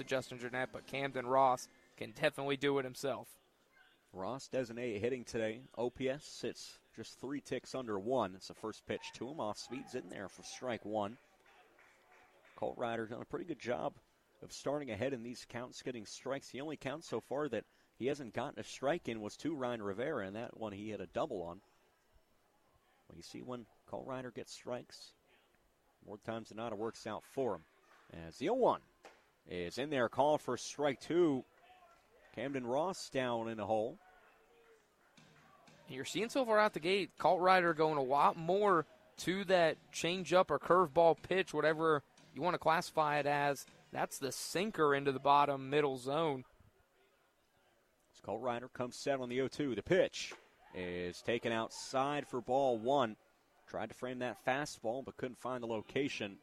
to Justin Jeanette, but Camden Ross can definitely do it himself. Ross designated hitting today. OPS sits just 3 ticks under 1. It's the first pitch to him. Off speed's in there for strike 1. Colt Ryder's done a pretty good job of starting ahead in these counts, getting strikes. The only count so far that he hasn't gotten a strike in was to Ryan Rivera, and that one he had a double on. Well, you see when Colt Ryder gets strikes, more times than not it works out for him. As the 0-1 is in there, called for strike 2. Camden Ross down in the hole. You're seeing so far out the gate, Colt Ryder going a lot more to that changeup or curveball pitch, whatever you want to classify it as. That's the sinker into the bottom middle zone. As Colt Ryder comes set on the 0-2. The pitch is taken outside for ball 1. Tried to frame that fastball, but couldn't find the location.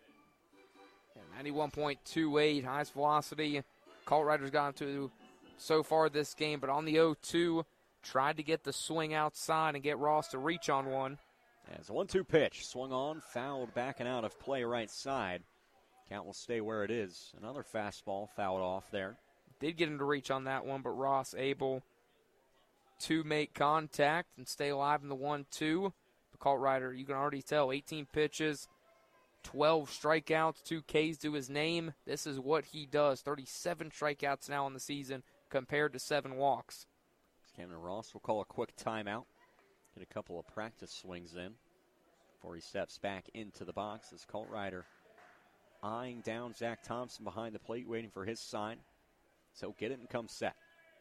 91.28, highest velocity Colt Ryder's gotten to so far this game, but on the 0-2, tried to get the swing outside and get Ross to reach on one. As a 1-2 pitch, swung on, fouled back and out of play right side. Count will stay where it is. Another fastball fouled off there. Did get him to reach on that one, but Ross able to make contact and stay alive in the 1-2. But Colt Ryder, you can already tell, 18 pitches, 12 strikeouts, 2 Ks to his name. This is what he does. 37 strikeouts now in the season compared to 7 walks. Camden Ross will call a quick timeout. Get a couple of practice swings in before he steps back into the box as Colt Ryder eyeing down Zach Thompson behind the plate, waiting for his sign. So get it and come set.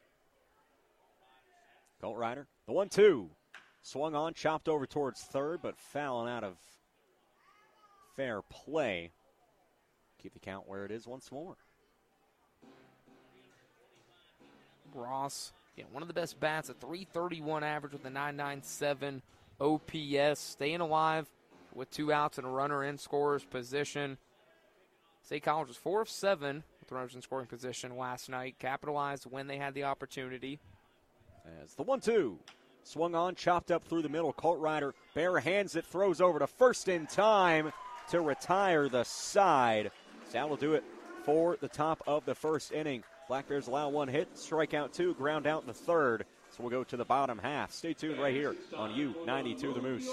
Colt Ryder, the 1-2. Swung on, chopped over towards third, but fouling out of fair play. Keep the count where it is once more. Ross, one of the best bats, a .331 average with a .997 OPS. Staying alive with 2 outs and a runner in scorer's position. State College was 4 of 7 with runners in scoring position last night. Capitalized when they had the opportunity. As the 1-2 swung on, chopped up through the middle. Colt Ryder bare hands it, throws over to first in time to retire the side. So that will do it for the top of the first inning. Black Bears allow 1 hit, strikeout 2, ground out in the third. So we'll go to the bottom half. Stay tuned right here on U92 The Moose.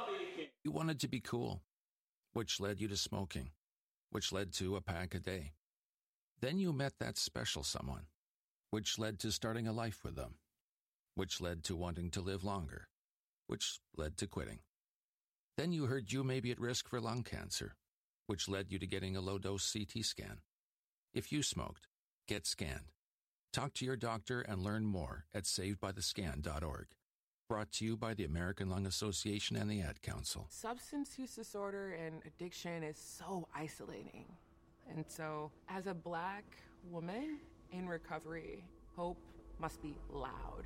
You wanted to be cool, which led you to smoking, which led to a pack a day. Then you met that special someone, which led to starting a life with them, which led to wanting to live longer, which led to quitting. Then you heard you may be at risk for lung cancer, which led you to getting a low-dose CT scan. If you smoked, get scanned. Talk to your doctor and learn more at savedbythescan.org. Brought to you by the American Lung Association and the Ad Council. Substance use disorder and addiction is so isolating. And so, as a Black woman in recovery, hope must be loud.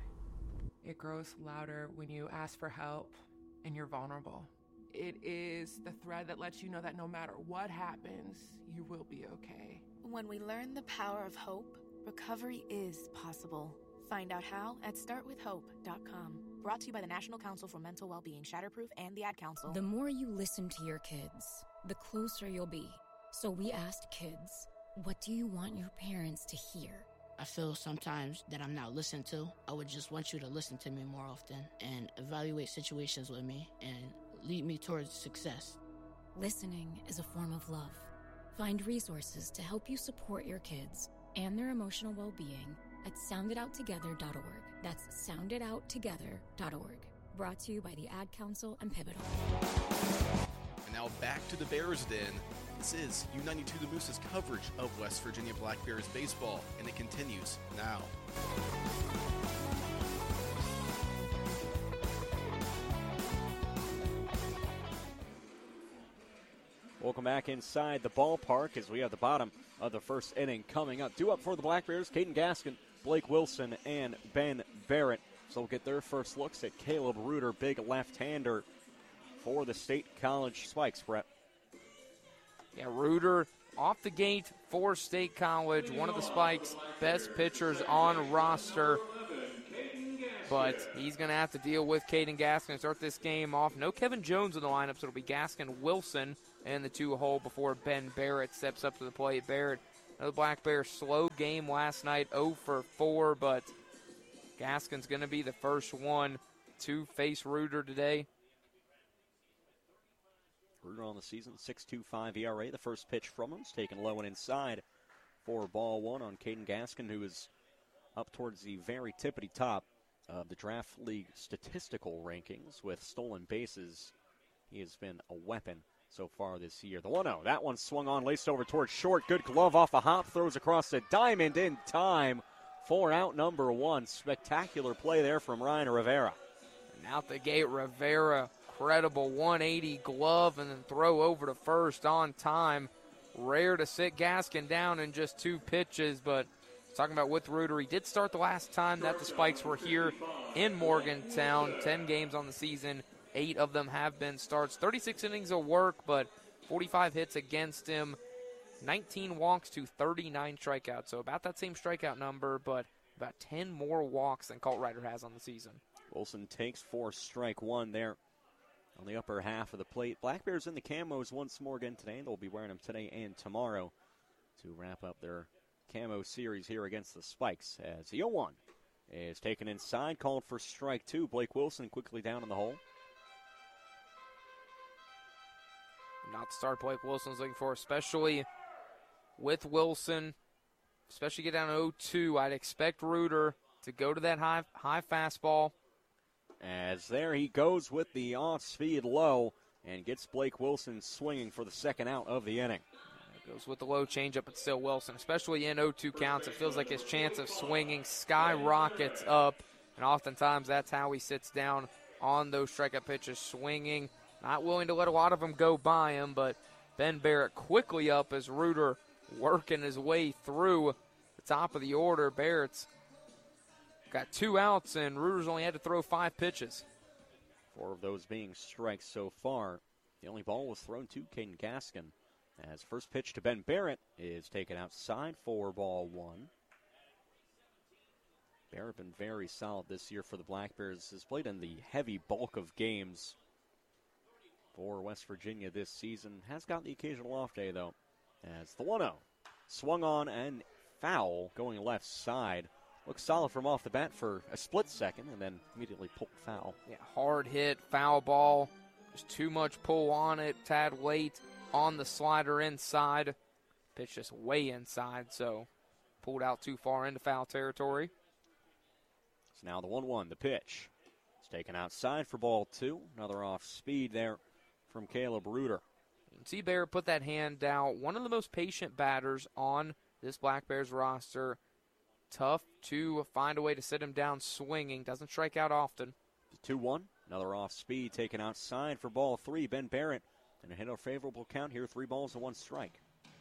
It grows louder when you ask for help and you're vulnerable. It is the thread that lets you know that no matter what happens, you will be okay. When we learn the power of hope, recovery is possible. Find out how at startwithhope.com. Brought to you by the National Council for Mental Wellbeing, Shatterproof, and the Ad Council. The more you listen to your kids, the closer you'll be. So we asked kids, what do you want your parents to hear? I feel sometimes that I'm not listened to. I would just want you to listen to me more often and evaluate situations with me and lead me towards success. Listening is a form of love. Find resources to help you support your kids and their emotional well-being at sounditouttogether.org. That's sounditouttogether.org. Brought to you by the Ad Council and Pivotal. And now back to the Bears Den. This is U92 The Moose's coverage of West Virginia Black Bears baseball, and it continues now. Welcome back inside the ballpark as we have the bottom of the first inning coming up. Due up for the Black Bears, Caden Gaskin, Blake Wilson, and Ben Barrett. So we'll get their first looks at Caleb Reuter, big left-hander for the State College Spikes, Brett. Yeah, Reuter off the gate for State College, one of the Spikes' best pitchers on roster. But he's going to have to deal with Caden Gaskin to start this game off. No Kevin Jones in the lineup, so it'll be Gaskin, Wilson, and the 2-hole before Ben Barrett steps up to the plate. Barrett The Black Bears slow game last night, 0 for 4, but Gaskin's going to be the first one to face Reuter today. Reuter on the season, 6.25 ERA. The first pitch from him is taken low and inside for ball one on Caden Gaskin, who is up towards the very tippity top of the Draft League statistical rankings with stolen bases. He has been a weapon so far this year. The 1-0, that one swung on, laced over towards short. Good glove off a hop, throws across the diamond in time for out number one. Spectacular play there from Ryan Rivera. And out the gate, Rivera, credible 180 glove and then throw over to first on time. Rare to sit Gaskin down in just 2 pitches, but talking about with Reuter, he did start the last time that the Spikes were here in Morgantown. 10 games on the season, 8 of them have been starts. 36 innings of work, but 45 hits against him. 19 walks to 39 strikeouts, so about that same strikeout number, but about 10 more walks than Colt Ryder has on the season. Wilson takes 4 strike 1 there on the upper half of the plate. Black Bears in the camos once more again today. They'll be wearing them today and tomorrow to wrap up their camo series here against the Spikes. As the 0-1 is taken inside, called for strike 2. Blake Wilson quickly down in the hole. Not the start Blake Wilson's looking for, especially with Wilson, especially get down to 0-2. I'd expect Reuter to go to that high fastball. As there he goes with the off-speed low and gets Blake Wilson swinging for the second out of the inning. Goes with the low changeup, but still Wilson, especially in 0-2 counts. It feels like his chance of swinging skyrockets up, and oftentimes that's how he sits down on those strikeout pitches, swinging. Not willing to let a lot of them go by him, but Ben Barrett quickly up as Reuter working his way through the top of the order. Barrett's got 2 outs, and Reuter's only had to throw 5 pitches. 4 of those being strikes so far. The only ball was thrown to Caden Gaskin. As first pitch to Ben Barrett is taken outside for ball 1. Barrett been very solid this year for the Black Bears. Has played in the heavy bulk of games for West Virginia this season. Has got the occasional off day, though. As the 1-0 swung on and foul going left side. Looks solid from off the bat for a split second and then immediately pulled foul. Yeah, hard hit, foul ball. There's too much pull on it. Tad late on the slider inside. Pitch just way inside, so pulled out too far into foul territory. So now the 1-1, the pitch. It's taken outside for ball 2. Another off speed there from Caleb Reuter. You can see Barrett put that hand out. One of the most patient batters on this Black Bears roster. Tough to find a way to sit him down swinging. Doesn't strike out often. The 2-1, another off speed taken outside for ball 3. Ben Barrett and a hit a favorable count here. 3 balls and 1 strike.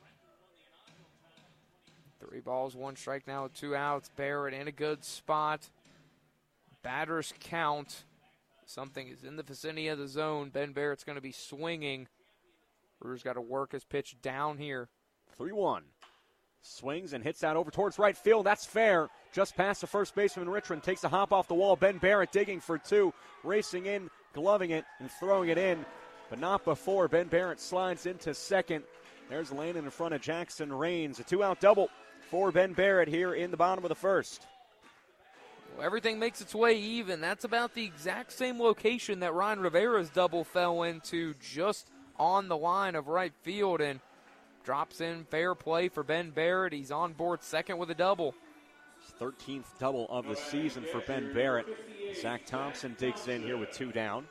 3 balls, 1 strike now with 2 outs. Barrett in a good spot. Batters count. Something is in the vicinity of the zone. Ben Barrett's going to be swinging. Reuter's got to work his pitch down here. 3-1. Swings and hits out over towards right field. That's fair. Just past the first baseman, Richmond takes a hop off the wall. Ben Barrett digging for 2. Racing in, gloving it, and throwing it in. But not before Ben Barrett slides into second. There's Landon in front of Jackson Rains. A 2-out double for Ben Barrett here in the bottom of the first. Well, everything makes its way even. That's about the exact same location that Ryan Rivera's double fell into, just on the line of right field, and drops in fair play for Ben Barrett. He's on board second with a double. His 13th double of the season for Ben Barrett. Zach Thompson digs in here with 2 down.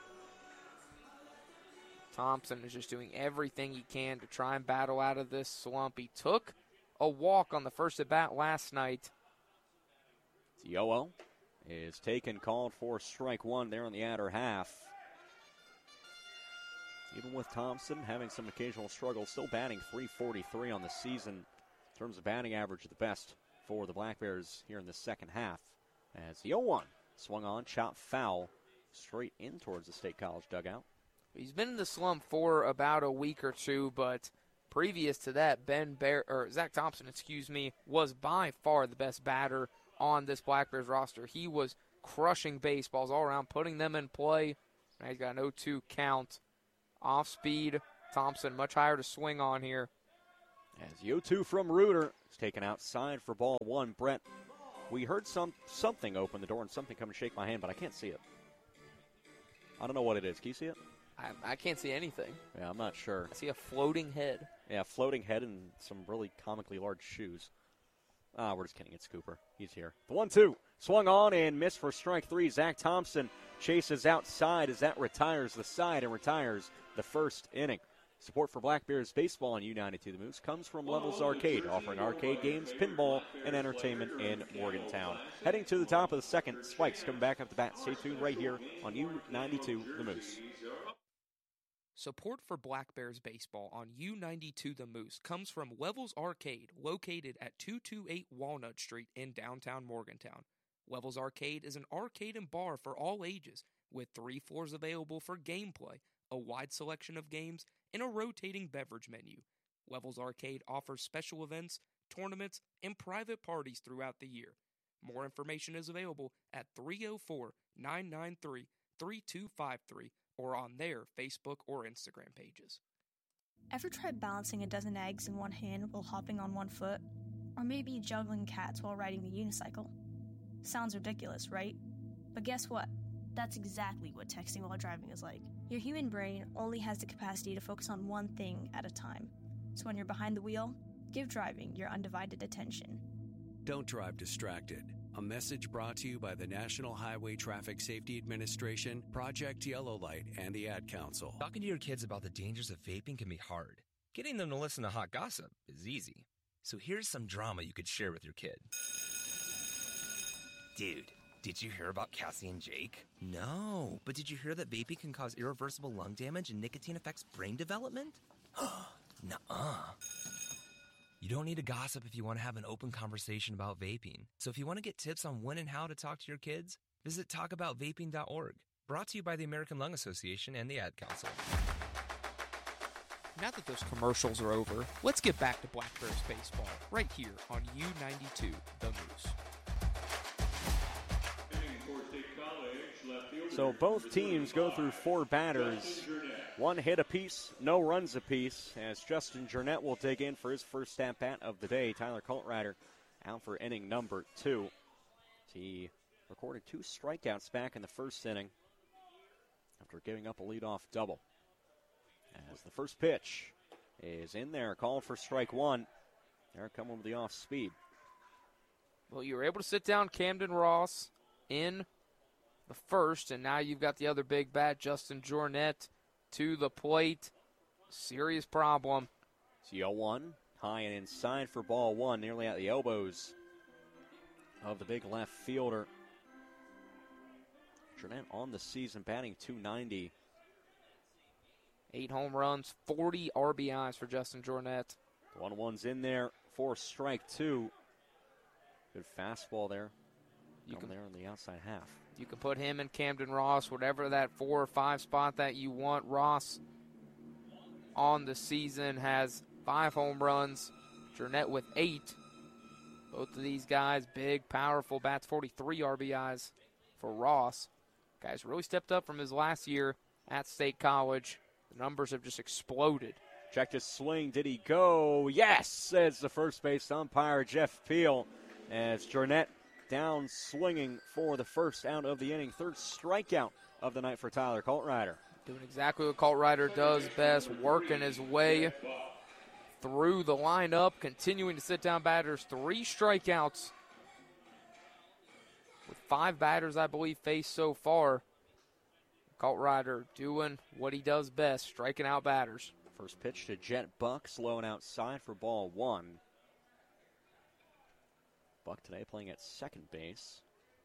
Thompson is just doing everything he can to try and battle out of this slump. He took a walk on the first at bat last night. The 0-0 is taken, called for strike 1 there on the outer half. Even with Thompson having some occasional struggles, still batting .343 on the season in terms of batting average, the best for the Black Bears here in the second half. As the 0-1 swung on, chopped foul, straight in towards the State College dugout. He's been in the slump for about a week or 2, but previous to that, Zach Thompson, was by far the best batter on this Black Bears roster. He was crushing baseballs all around, putting them in play. Now he's got an 0-2 count. Off speed, Thompson much higher to swing on here. As 0-2 from Reuter is taken outside for ball one. Brett, we heard something open the door and something come and shake my hand, but I can't see it. I don't know what it is. Can you see it? I can't see anything. Yeah, I'm not sure. I see a floating head. Yeah, floating head and some really comically large shoes. We're just kidding. It's Cooper. He's here. The 1-2. Swung on and missed for strike three. Zach Thompson chases outside as that retires the side and retires the first inning. Support for Black Bears baseball on U92 The Moose comes from Levels Arcade, offering arcade games, pinball, and entertainment in Morgantown. Heading to the top of the second, Spikes coming back up the bat. Stay tuned right here on U92 The Moose. Support for Black Bears baseball on U92 The Moose comes from Levels Arcade, located at 228 Walnut Street in downtown Morgantown. Levels Arcade is an arcade and bar for all ages, with 3 floors available for gameplay, a wide selection of games, and a rotating beverage menu. Levels Arcade offers special events, tournaments, and private parties throughout the year. More information is available at 304-993-3253 or on their Facebook or Instagram pages. Ever tried balancing a dozen eggs in one hand while hopping on one foot? Or maybe juggling cats while riding the unicycle? Sounds ridiculous, right? But guess what? That's exactly what texting while driving is like. Your human brain only has the capacity to focus on one thing at a time. So when you're behind the wheel, give driving your undivided attention. Don't drive distracted. A message brought to you by the National Highway Traffic Safety Administration, Project Yellow Light, and the Ad Council. Talking to your kids about the dangers of vaping can be hard. Getting them to listen to hot gossip is easy. So here's some drama you could share with your kid. Dude, did you hear about Cassie and Jake? No, but did you hear that vaping can cause irreversible lung damage and nicotine affects brain development? Nuh-uh. You don't need to gossip if you want to have an open conversation about vaping. So if you want to get tips on when and how to talk to your kids, visit talkaboutvaping.org. Brought to you by the American Lung Association and the Ad Council. Now that those commercials are over, let's get back to Black Bears baseball right here on U92 The Moose. So both teams go through 4 batters, 1 hit apiece, no runs apiece, as Justin Jurnett will dig in for his first at-bat of the day. Tyler Coltrider out for inning number 2. He recorded 2 strikeouts back in the first inning after giving up a leadoff double. As the first pitch is in there, called for strike 1. They're coming with the off speed. Well, you were able to sit down Camden Ross in the first, and now you've got the other big bat, Justin Jurnett, to the plate. Serious problem. It's 0-1, high and inside for ball 1, nearly at the elbows of the big left fielder. Jurnett on the season, batting .290. 8 home runs, 40 RBIs for Justin Jurnett. 1-1's in there for strike 2. Good fastball there. You can there on the outside half. You can put him and Camden Ross, whatever that 4 or 5 spot that you want. Ross on the season has 5 home runs. Jurnett with 8. Both of these guys, big, powerful bats, 43 RBIs for Ross. Guys really stepped up from his last year at State College. The numbers have just exploded. Checked his swing. Did he go? Yes, says the first base umpire, Jeff Peel, as Jurnett down swinging for the first out of the inning. 3rd strikeout of the night for Tyler Coltrider. Doing exactly what Coltrider does best, working his way through the lineup, continuing to sit down batters. 3 strikeouts with 5 batters, I believe, faced so far. Coltrider doing what he does best, striking out batters. First pitch to Jet Buck, slow and outside for ball 1. Buck today playing at second base.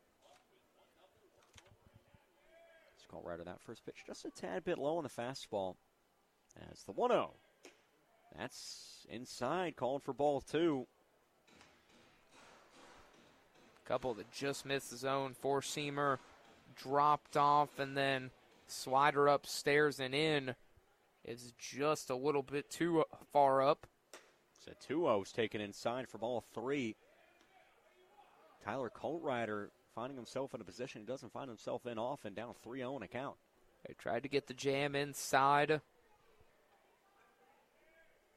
Let's call right to that first pitch. Just a tad bit low on the fastball. As the 1-0. That's inside, called for ball 2. Couple that just missed the zone. 4-seamer dropped off, and then slider upstairs and in is just a little bit too far up. So 2-0's taken inside for ball 3. Tyler Coltrider finding himself in a position he doesn't find himself in often, down 3-0 in a count. They tried to get the jam inside.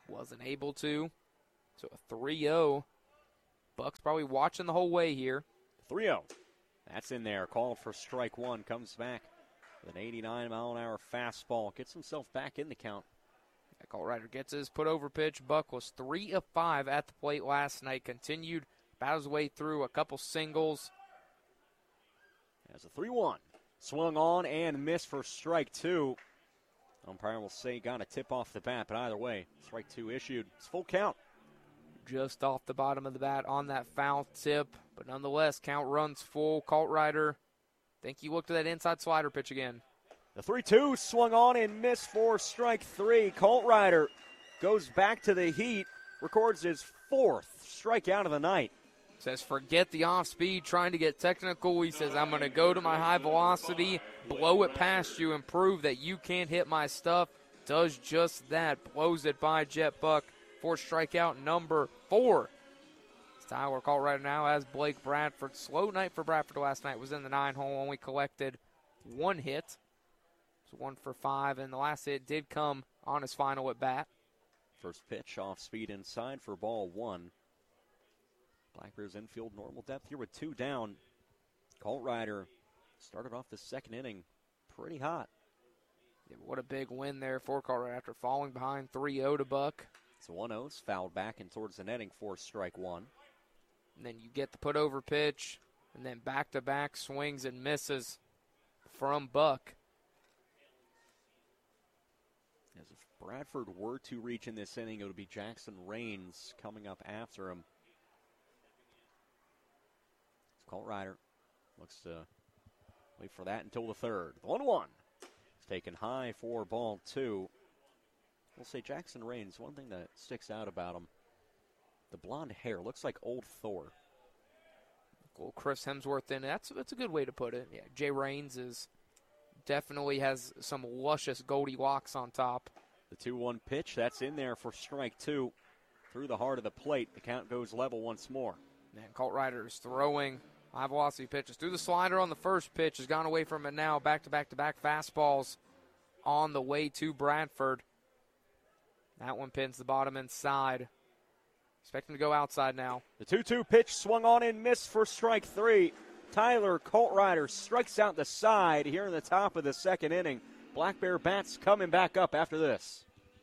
Wasn't able to. So a 3-0. Buck's probably watching the whole way here. 3-0. That's in there. Called for strike one. Comes back with an 89-mile-an-hour fastball. Gets himself back in the count. Colt Ryder gets his put-over pitch. Buck was 3 of 5 at the plate last night. Continued, battles his way through a couple singles. As a 3-1. Swung on and missed for strike two. Umpire will say got a tip off the bat, but either way, strike two issued. It's full count. Just off the bottom of the bat on that foul tip, but nonetheless, count runs full. Colt Ryder, think he looked at that inside slider pitch again. The 3-2 swung on and missed for strike three. Colt Ryder goes back to the heat, records his 4th strikeout of the night. Says, forget the off-speed, trying to get technical. He says, I'm going to go to my high velocity, blow it past you, and prove that you can't hit my stuff. Does just that. Blows it by Jet Buck for strikeout number 4. It's Tyler Colt Ryder now as Blake Bradford. Slow night for Bradford last night. Was in the 9-hole, only collected 1 hit. So 1 for 5, and the last hit did come on his final at bat. First pitch off speed inside for ball 1. Black Bears infield normal depth here with 2 down. Colt Ryder started off the second inning pretty hot. Yeah, what a big win there for Colt Ryder after falling behind 3-0 to Buck. It's a 1-0, fouled back and towards the netting for strike one. And then you get the put-over pitch, and then back-to-back swings and misses from Buck. As if Bradford were to reach in this inning, it would be Jackson Rains coming up after him. Colt Ryder looks to wait for that until the third. The 1-1. It's taken high for ball 2. We'll say Jackson Rains, one thing that sticks out about him, the blonde hair looks like old Thor. Well, Chris Hemsworth in it. That's a good way to put it. Yeah, Jay Rains definitely has some luscious goldy locks on top. The 2-1 pitch, that's in there for strike 2. Through the heart of the plate, the count goes level once more. And Colt Ryder is throwing high velocity pitches. Through the slider on the first pitch, has gone away from it now. Back-to-back fastballs on the way to Bradford. That one pins the bottom inside. Expecting to go outside now. The 2-2 pitch swung on and missed for strike 3. Tyler Colt Ryder strikes out the side here in the top of the second inning. Black Bear bats coming back up after this.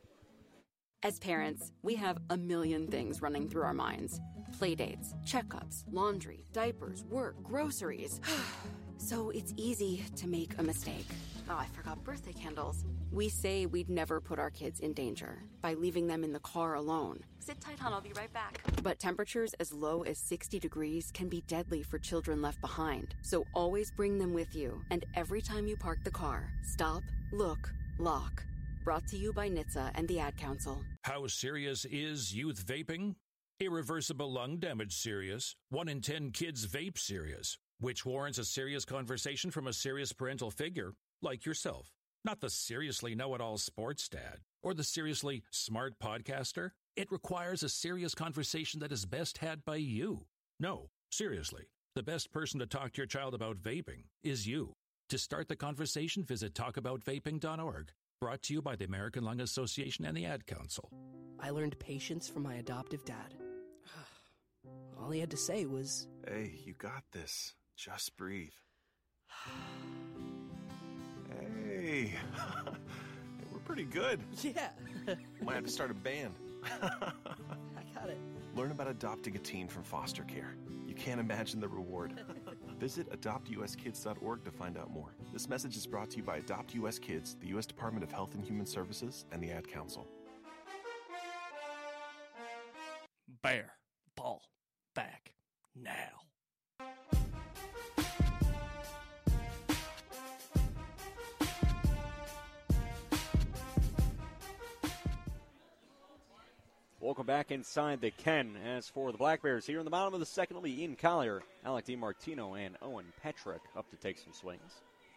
As parents, we have a million things running through our minds. Playdates, checkups, laundry, diapers, work, groceries. So it's easy to make a mistake. Oh, I forgot birthday candles. We say we'd never put our kids in danger by leaving them in the car alone. Sit tight, hon, I'll be right back. But temperatures as low as 60 degrees can be deadly for children left behind. So always bring them with you. And every time you park the car, stop, look, lock. Brought to you by NHTSA and the Ad Council. How serious is youth vaping? Irreversible lung damage serious. 1 in 10 kids vape serious, which warrants a serious conversation from a serious parental figure like yourself. Not the seriously know-it-all sports dad or the seriously smart podcaster. It requires a serious conversation that is best had by you. No, seriously, the best person to talk to your child about vaping is you. To start the conversation, visit talkaboutvaping.org. Brought to you by the American Lung Association and the Ad Council. I learned patience from my adoptive dad. All he had to say was, "Hey, you got this. Just breathe." Hey, we're pretty good. Yeah. Might have to start a band. I got it. Learn about adopting a teen from foster care. You can't imagine the reward. Visit adoptuskids.org to find out more. This message is brought to you by Adopt US Kids, the U.S. Department of Health and Human Services, and the Ad Council. Bear ball back now. Welcome back inside the Ken. As for the Black Bears, here in the bottom of the second, will be Ian Collier, Alec DiMartino, and Owen Petrick up to take some swings.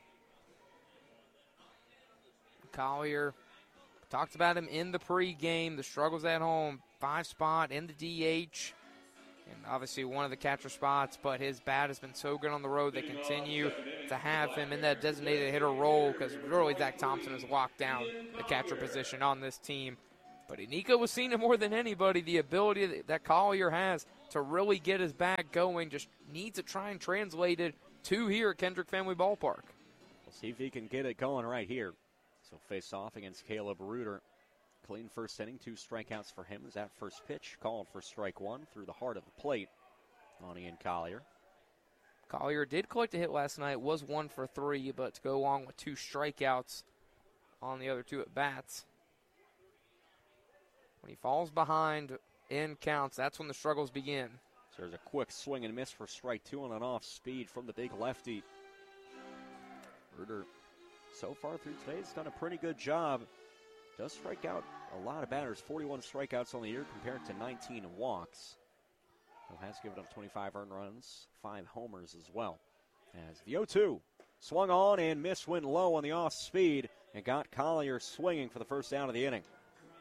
Collier, talked about him in the pregame, the struggles at home, 5 spot in the DH, and obviously one of the catcher spots, but his bat has been so good on the road, they continue to have him in that designated hitter role because really Zach Thompson has locked down the catcher position on this team. But Nico was seeing it more than anybody, the ability that Collier has to really get his back going. Just needs to try and translate it to here at Kendrick Family Ballpark. We'll see if he can get it going right here. So face off against Caleb Reuter. Clean first inning, 2 strikeouts for him as that first pitch called for strike 1 through the heart of the plate on Ian Collier. Collier did collect a hit last night, was 1 for 3, but to go along with 2 strikeouts on the other 2 at bats. When he falls behind in counts, that's when the struggles begin. So there's a quick swing and miss for strike 2 on an off speed from the big lefty. Reuter, so far through today, has done a pretty good job. Does strike out a lot of batters, 41 strikeouts on the year compared to 19 walks. Has given up 25 earned runs, 5 homers as well. As the 0-2 swung on and missed, went low on the off speed and got Collier swinging for the first out of the inning.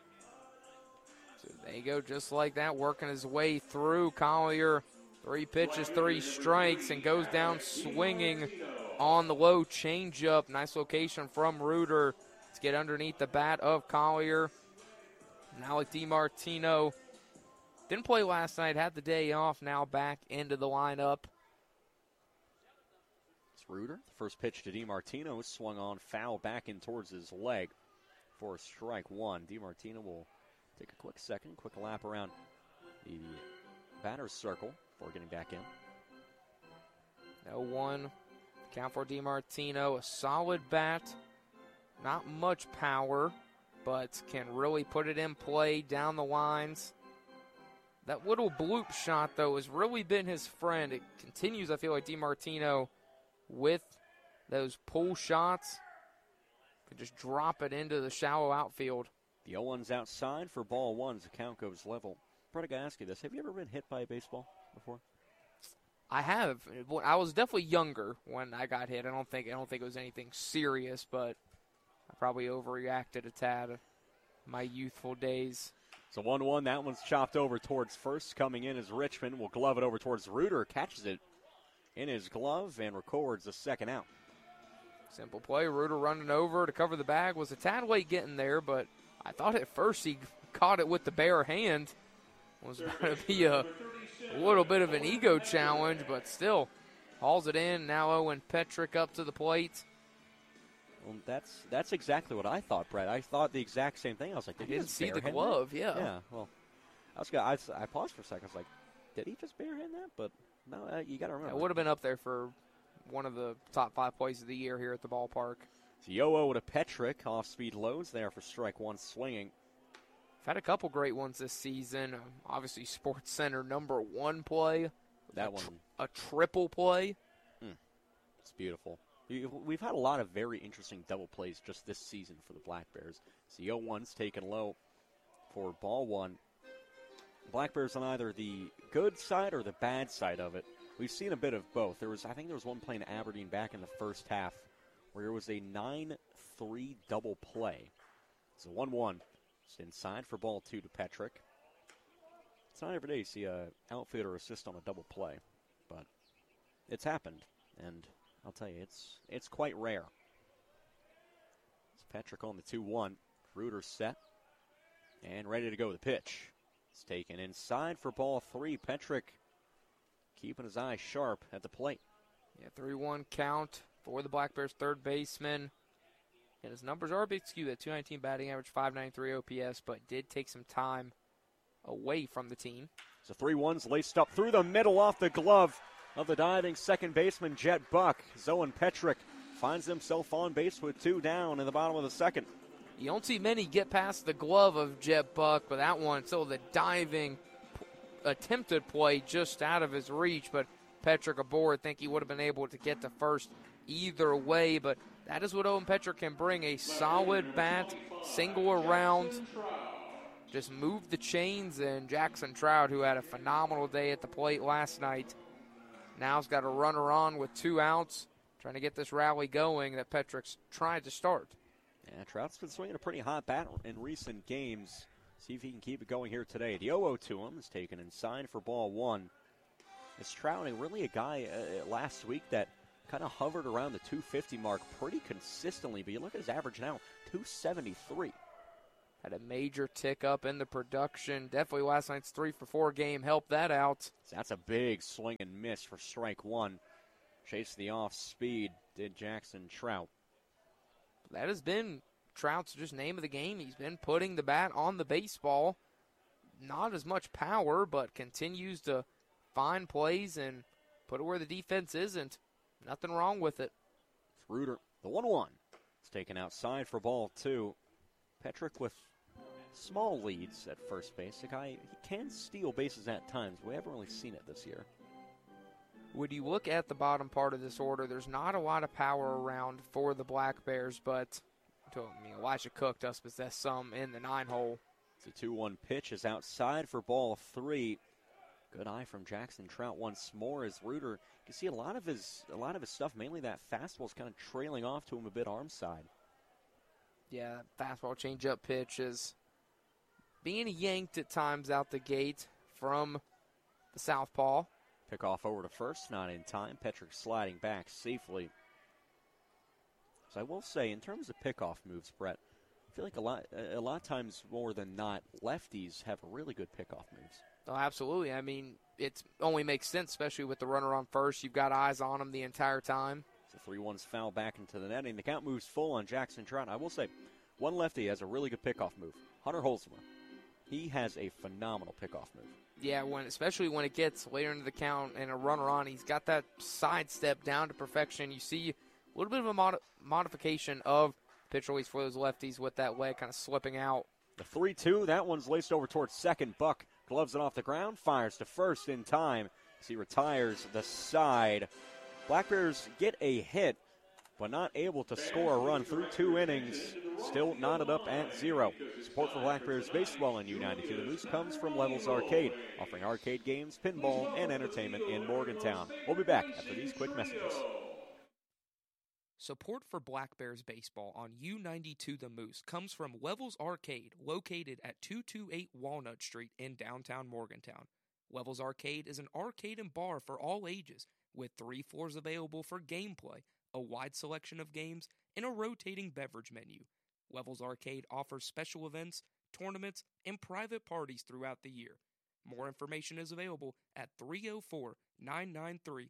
So there you go, just like that, working his way through. Collier, 3 pitches, 3 strikes, and goes down swinging on the low changeup. Nice location from Reuter to get underneath the bat of Collier. Alec DiMartino didn't play last night, had the day off, now back into the lineup. It's Reuter. The first pitch to DiMartino swung on, foul back in towards his leg for strike 1. DiMartino will take a quick second, quick lap around the batter's circle before getting back in. 0-1. Count for DiMartino. A solid bat. Not much power, but can really put it in play down the lines. That little bloop shot, though, has really been his friend. It continues, I feel like, DiMartino with those pull shots. Could just drop it into the shallow outfield. The 0-1's outside for ball 1 as the count goes level. Brett, I got to ask you this. Have you ever been hit by a baseball before? I have. I was definitely younger when I got hit. I don't think it was anything serious, but I probably overreacted a tad in my youthful days. So 1-1, that one's chopped over towards first. Coming in is Richmond. Will glove it over towards Reuter. Catches it in his glove and records a second out. Simple play. Reuter running over to cover the bag. Was a tad late getting there, but I thought at first he caught it with the bare hand. Was about to be a little bit of an ego challenge, but still hauls it in. Now Owen Petrick up to the plate. Well, that's exactly what I thought, Brett. I thought the exact same thing. I was like, I didn't see the glove, that? Yeah, well, I paused for a second. I was like, did he just barehand that? But no, you got to remember. It would have been up there for one of the top 5 plays of the year here at the ballpark. So 0-0 to Petrick. Off-speed loads there for strike 1 swinging. I've had a couple great ones this season. Obviously, Sports Center #1 play. That one. A triple play. It's beautiful. We've had a lot of very interesting double plays just this season for the Black Bears. So 0-1's taken low for ball 1. Black Bears on either the good side or the bad side of it. We've seen a bit of both. I think there was one play in Aberdeen back in the first half where there was a 9-3 double play. So 1-1. It's inside for ball 2 to Petrick. It's not every day you see an outfielder assist on a double play, but it's happened, and I'll tell you, it's quite rare. It's Petrick on the 2-1. Reuter set and ready to go. The pitch. It's taken inside for ball 3. Petrick keeping his eyes sharp at the plate. Yeah, 3-1 count for the Black Bears third baseman. And his numbers are a bit skewed at 219 batting average, 593 OPS, but did take some time away from the team. So 3-1's laced up through the middle off the glove of the diving second baseman, Jet Buck. Zoan Petrick finds himself on base with 2 down in the bottom of the second. You don't see many get past the glove of Jet Buck, but that one, still the diving attempted play just out of his reach, but Petrick aboard. Think he would have been able to get to first either way, but that is what Owen Petrick can bring, a solid bat, single around, just move the chains, and Jackson Trout, who had a phenomenal day at the plate last night, now's got a runner on with 2 outs, trying to get this rally going that Petrick's tried to start. Yeah, Trout's been swinging a pretty hot bat in recent games. See if he can keep it going here today. The 0-0 to him is taken inside for ball 1. It's Trout, really a guy last week that kind of hovered around the 250 mark pretty consistently, but you look at his average now, 273. had a major tick up in the production. Definitely last night's 3-for-4 game helped that out. That's a big swing and miss for strike one. Chase the off speed, did Jackson Trout. That has been Trout's just name of the game. He's been putting the bat on the baseball. Not as much power, but continues to find plays and put it where the defense isn't. Nothing wrong with it. It's Reuter, the 1-1. It's taken outside for ball two. Petrick with small leads at first base. The guy, he can steal bases at times. We haven't really seen it this year. When you look at the bottom part of this order, there's not a lot of power around for the Black Bears, but Elijah Cook does possess some in the 9-hole. It's a 2-1 pitch is outside for ball three. Good eye from Jackson Trout once more as Reuter. You can see a lot of his stuff, mainly that fastball, is kind of trailing off to him a bit arm side. Yeah, fastball changeup pitch is being yanked at times out the gate from the southpaw. Pick off over to first, not in time. Petrick sliding back safely. So I will say, in terms of pickoff moves, Brett, I feel like a lot of times more than not, lefties have really good pickoff moves. Oh, absolutely. I mean, it only makes sense, especially with the runner on first. You've got eyes on him the entire time. So 3-1's foul back into the netting. The count moves full on Jackson Trout. I will say, one lefty has a really good pickoff move. Hunter Holzema. He has a phenomenal pickoff move. Yeah, especially when it gets later into the count and a runner on, he's got that sidestep down to perfection. You see a little bit of a modification of pitch release for those lefties with that leg kind of slipping out. The 3-2, that one's laced over towards second. Buck gloves it off the ground, fires to first in time as he retires the side. Black Bears get a hit, but not able to score a run through 2 innings. Still knotted up at 0. Support for Black Bears baseball in U92 The Moose comes from Levels Arcade, offering arcade games, pinball, and entertainment in Morgantown. We'll be back after these quick messages. Support for Black Bears baseball on U92 The Moose comes from Levels Arcade, located at 228 Walnut Street in downtown Morgantown. Levels Arcade is an arcade and bar for all ages, with 3 floors available for gameplay, a wide selection of games, and a rotating beverage menu. Levels Arcade offers special events, tournaments, and private parties throughout the year. More information is available at 304-993-3253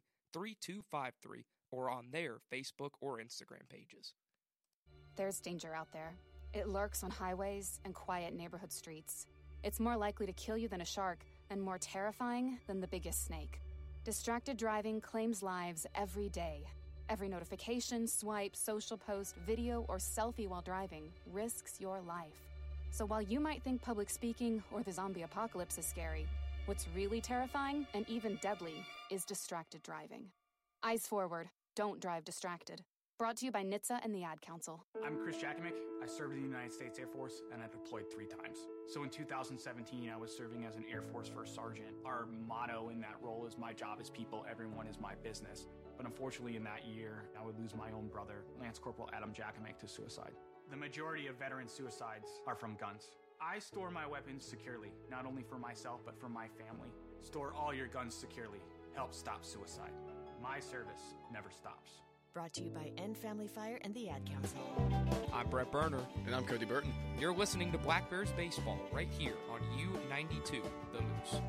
or on their Facebook or Instagram pages. There's danger out there. It lurks on highways and quiet neighborhood streets. It's more likely to kill you than a shark and more terrifying than the biggest snake. Distracted driving claims lives every day. Every notification, swipe, social post, video, or selfie while driving risks your life. So while you might think public speaking or the zombie apocalypse is scary, what's really terrifying and even deadly is distracted driving. Eyes forward. Don't drive distracted. Brought to you by NHTSA and the Ad Council. I'm Chris Jakimick. I served in the United States Air Force, and I deployed 3 times. So in 2017, I was serving as an Air Force First Sergeant. Our motto in that role is, "My job is people, everyone is my business." But unfortunately, in that year, I would lose my own brother, Lance Corporal Adam Jakimick, to suicide. The majority of veteran suicides are from guns. I store my weapons securely, not only for myself, but for my family. Store all your guns securely. Help stop suicide. My service never stops. Brought to you by End Family Fire and the Ad Council. I'm Brett Berner. And I'm Cody Burton. You're listening to Black Bears Baseball right here on U92 The Moose.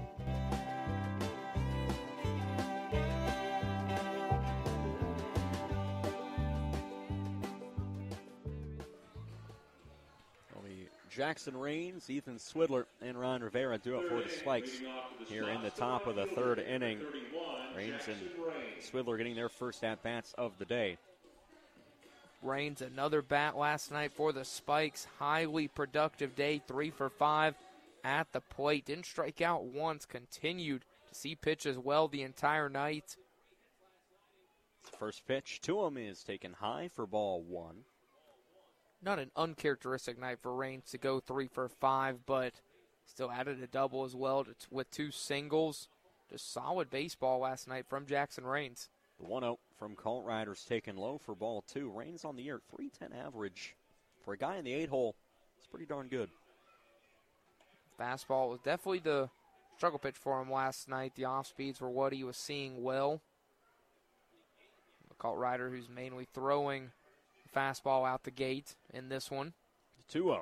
Jackson Rains, Ethan Swidler, and Ron Rivera do it for the Spikes here in the top of the 3rd inning. Rains and Swidler getting their first at-bats of the day. Rains, another bat last night for the Spikes. Highly productive day, 3 for 5 at the plate. Didn't strike out once, continued to see pitches well the entire night. First pitch to him is taken high for ball 1. Not an uncharacteristic night for Rains to go 3 for 5, but still added a double as well with 2 singles. Just solid baseball last night from Jackson Rains. The 1-0 from Colt Riders taken low for ball 2. Rains on the year, .310 average. For a guy in the 8-hole, it's pretty darn good. Fastball was definitely the struggle pitch for him last night. The off-speeds were what he was seeing well. The Colt Rider, who's mainly throwing fastball out the gate in this one. 2-0.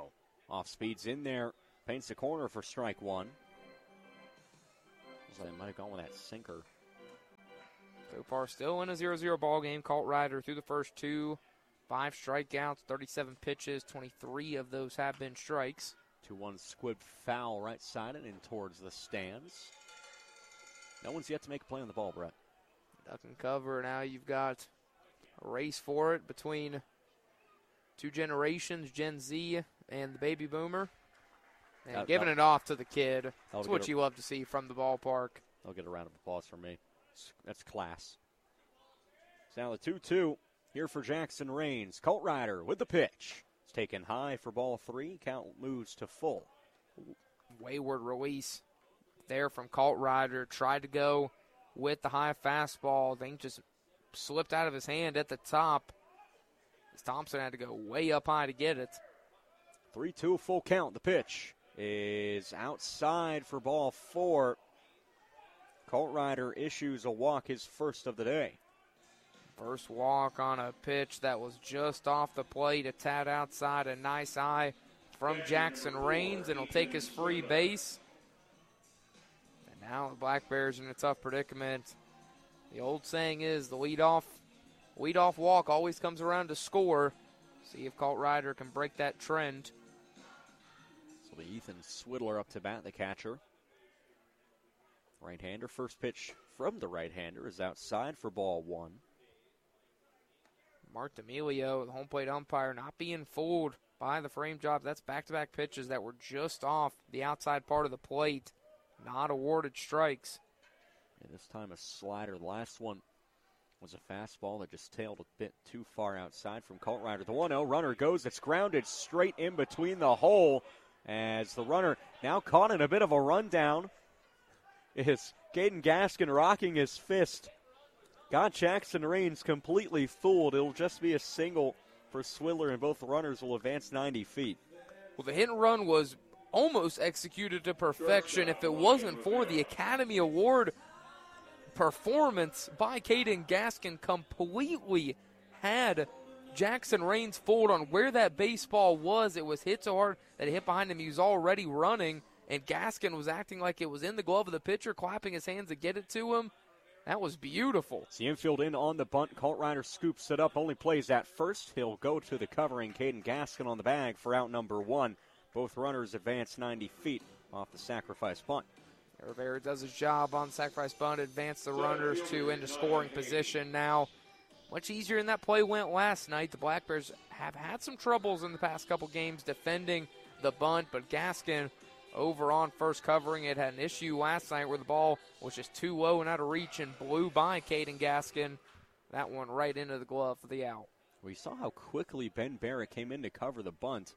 Off speeds in there. Paints the corner for strike one. Looks like they might have gone with that sinker. So far, still in a 0-0 ball game. Colt Ryder through the first 2, 5 strikeouts, 37 pitches, 23 of those have been strikes. 2-1 squib foul right side and in towards the stands. No one's yet to make a play on the ball, Brett. Duck and cover. Now you've got a race for it between two generations, Gen Z and the baby boomer. And giving it off to the kid. That's what you love to see from the ballpark. I'll get a round of applause from me. That's class. It's now the 2-2 here for Jackson Rains. Colt Ryder with the pitch. It's taken high for ball 3. Count moves to full. Wayward release there from Colt Ryder. Tried to go with the high fastball. Thing just slipped out of his hand at the top. As Thompson had to go way up high to get it. 3-2 full count. The pitch is outside for ball 4. Colt Ryder issues a walk, his first of the day. First walk on a pitch that was just off the plate, a tad outside, a nice eye from Jackson Rains, and he'll take his free base. And now the Black Bears in a tough predicament. The old saying is the leadoff walk always comes around to score. See if Colt Ryder can break that trend. So the Ethan Swidler up to bat, the catcher. Right-hander, first pitch from the right-hander is outside for ball 1. Mark D'Amelio, the home plate umpire, not being fooled by the frame job. That's back-to-back pitches that were just off the outside part of the plate, not awarded strikes. And this time a slider. The last one was a fastball that just tailed a bit too far outside from Colt Ryder. The 1-0 runner goes. It's grounded straight in between the hole as the runner now caught in a bit of a rundown. Is Caden Gaskin rocking his fist. Got Jackson Rains completely fooled. It'll just be a single for Swidler, and both runners will advance 90 feet. Well, the hit and run was almost executed to perfection if it wasn't for the Academy Award performance by Caden Gaskin. Completely had Jackson Rains fooled on where that baseball was. It was hit so hard that it hit behind him. He was already running. And Gaskin was acting like it was in the glove of the pitcher, clapping his hands to get it to him. That was beautiful. It's the infield in on the bunt. Colt Ryder scoops it up, only plays at first. He'll go to the covering Caden Gaskin on the bag for out number 1. Both runners advance 90 feet off the sacrifice bunt. Rivera does his job on sacrifice bunt, advance the runners into scoring position now. Much easier than that play went last night. The Black Bears have had some troubles in the past couple games defending the bunt, but Gaskin over on first covering it. Had an issue last night where the ball was just too low and out of reach and blew by Caden Gaskin. That one right into the glove for the out. We saw how quickly Ben Barrett came in to cover the bunt.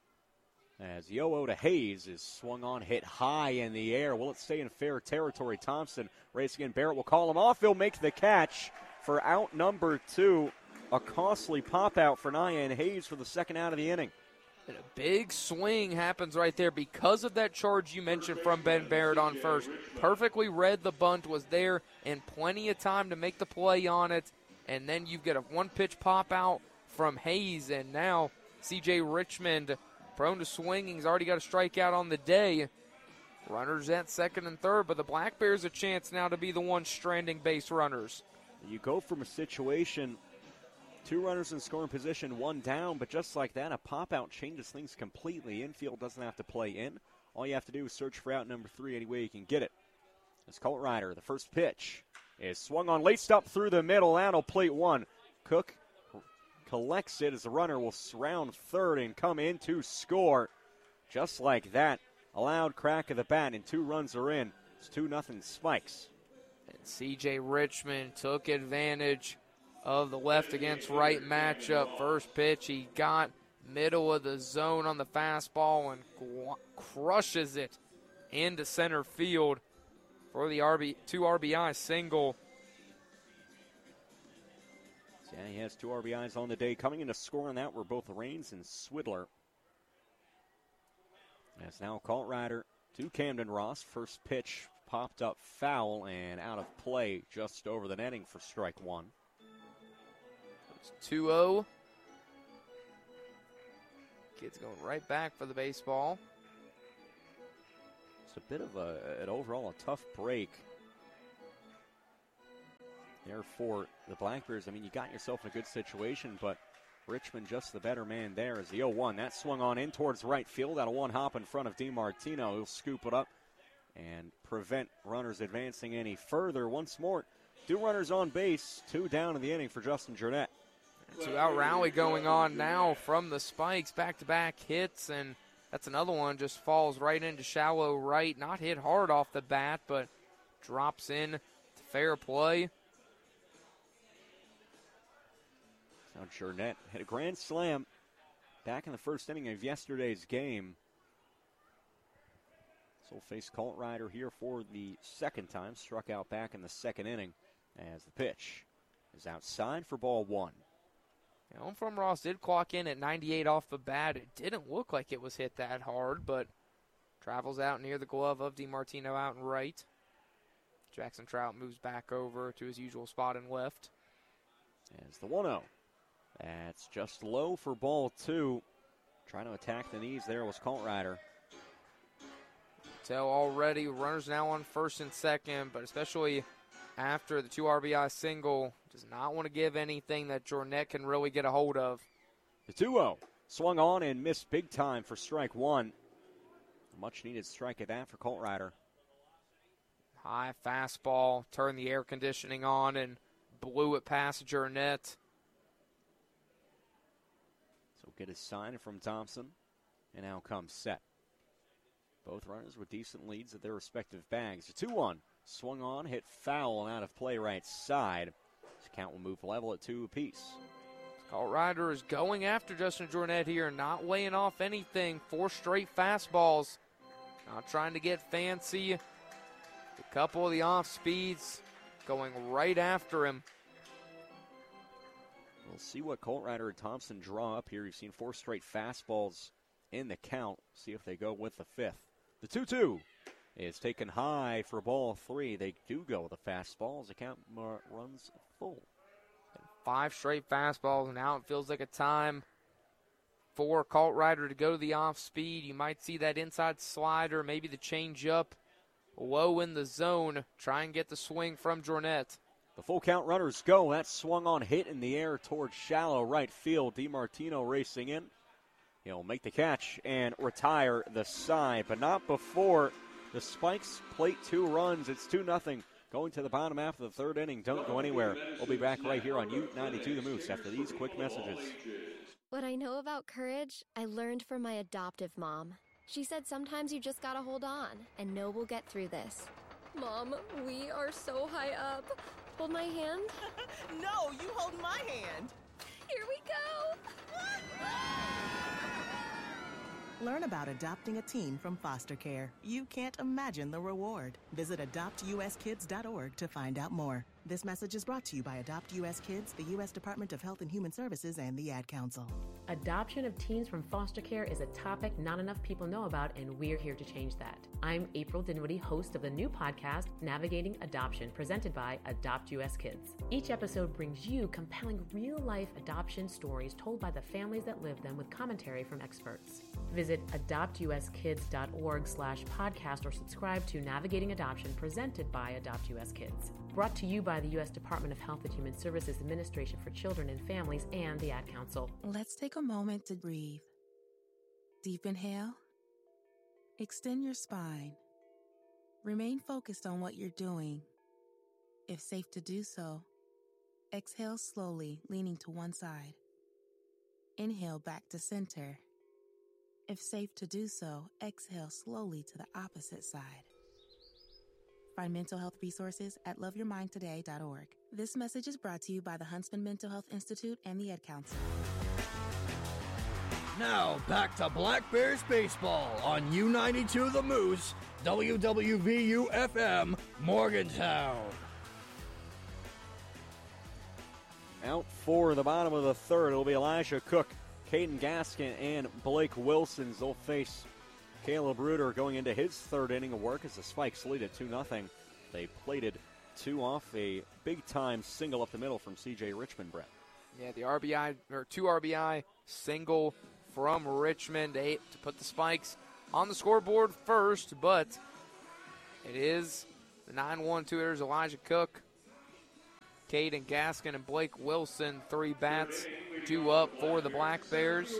As Yo-Oh to Hayes is swung on, hit high in the air. Will it stay in fair territory? Thompson racing in. Barrett will call him off. He'll make the catch for out number 2. A costly pop out for Nyan Hayes for the second out of the inning. And a big swing happens right there because of that charge you mentioned from Ben Barrett on first. Perfectly read the bunt, was there, and plenty of time to make the play on it. And then you get a one-pitch pop out from Hayes, and now C.J. Richmond, prone to swinging, he's already got a strikeout on the day. Runners at second and third, but the Black Bears a chance now to be the one stranding base runners. You go from a situation, 2 runners in scoring position, 1 down, but just like that, a pop-out changes things completely. Infield doesn't have to play in. All you have to do is search for out number 3 any way you can get it. It's Colt Ryder. The first pitch is swung on, laced up through the middle, out of plate 1. Cook collects it as the runner will surround third and come in to score. Just like that, a loud crack of the bat, and 2 runs are in. It's 2-0 Spikes. And C.J. Richmond took advantage of the left against right matchup. First pitch he got middle of the zone on the fastball and crushes it into center field for the 2 RBI single. Yeah, he has 2 RBIs on the day. Coming in to score on that were both Rains and Swidler. As now Colt Ryder to Camden Ross. First pitch popped up foul and out of play just over the netting for strike 1. It's 2-0. Kids going right back for the baseball. It's a bit of an overall a tough break there for the Blackbears. I mean, you got yourself in a good situation, but Richmond just the better man there as the 0-1. That swung on in towards right field. Out of one hop in front of DiMartino. He'll scoop it up and prevent runners advancing any further. Once more, 2 runners on base, 2 down in the inning for Justin Jurnett. 2-out rally going on now from the Spikes. Back-to-back hits, and that's another one. Just falls right into shallow right. Not hit hard off the bat, but drops in to fair play. Now Jurnett hit a grand slam back in the first inning of yesterday's game. So we'll face Colt Ryder here for the second time. Struck out back in the second inning as the pitch is outside for ball 1. Home from Ross did clock in at 98 off the bat. It didn't look like it was hit that hard, but travels out near the glove of DiMartino out in right. Jackson Trout moves back over to his usual spot in left. As the 1-0. That's just low for ball 2. Trying to attack the knees there was Colt Ryder. Tell already runners now on first and second, but especially after the 2 RBI single, does not want to give anything that Jurnett can really get a hold of. The 2-0 swung on and missed big time for strike 1. A much needed strike at that for Colt Ryder. High fastball, turned the air conditioning on and blew it past Jurnett. So get a sign from Thompson, and now comes Set. Both runners with decent leads at their respective bags. The 2-1 swung on, hit foul and out of play right side. This count will move level at 2 apiece. Colt Ryder is going after Justin Jurnett here, not laying off anything. 4 straight fastballs. Not trying to get fancy. A couple of the off speeds going right after him. We'll see what Colt Ryder and Thompson draw up here. You've seen 4 straight fastballs in the count. See if they go with the 5th. The 2-2 is taken high for ball 3. They do go with the fastball as the count runs full. 5 straight fastballs, and now it feels like a time for Colt Ryder to go to the off speed. You might see that inside slider, maybe the changeup low in the zone. Try and get the swing from Jurnett. The full count runners go. That swung on, hit in the air towards shallow right field. DiMartino racing in. He'll make the catch and retire the side, but not before the Spikes plate 2 runs. It's 2-0 going to the bottom half of the 3rd inning. Don't go anywhere. We'll be back right here on U92 The Moose after these quick messages. What I know about courage, I learned from my adoptive mom. She said sometimes you just gotta hold on and know we'll get through this. Mom, we are so high up. Hold my hand. No, you hold my hand. Here we go. Learn about adopting a teen from foster care. You can't imagine the reward. Visit adoptuskids.org to find out more. This message is brought to you by Adopt U.S. Kids, the U.S. Department of Health and Human Services, and the Ad Council. Adoption of teens from foster care is a topic not enough people know about, and we're here to change that. I'm April Dinwiddie, host of the new podcast, Navigating Adoption, presented by Adopt U.S. Kids. Each episode brings you compelling real-life adoption stories told by the families that live them with commentary from experts. Visit adoptuskids.org/podcast or subscribe to Navigating Adoption, presented by Adopt U.S. Kids. Brought to you by the U.S. Department of Health and Human Services Administration for Children and Families and the Ad Council. Let's take a moment to breathe. Deep inhale. Extend your spine. Remain focused on what you're doing. If safe to do so, exhale slowly, leaning to one side. Inhale back to center. If safe to do so, exhale slowly to the opposite side. Find mental health resources at loveyourmindtoday.org. This message is brought to you by the Huntsman Mental Health Institute and the Ad Council. Now back to Black Bears baseball on U92 The Moose, WWVU-FM, Morgantown. Out for the bottom of the 3rd, it'll be Elijah Cook, Caden Gaskin, and Blake Wilson. They'll face Caleb Reuter going into his 3rd inning of work as the Spikes lead at 2-0. They plated 2 off a big-time single up the middle from C.J. Richmond, Brett. Yeah, the RBI, or 2 RBI single from Richmond to put the Spikes on the scoreboard first, but it is the 9-1 2-hitters, Elijah Cook, Caden Gaskin, and Blake Wilson. 3 bats due up for the Black Bears.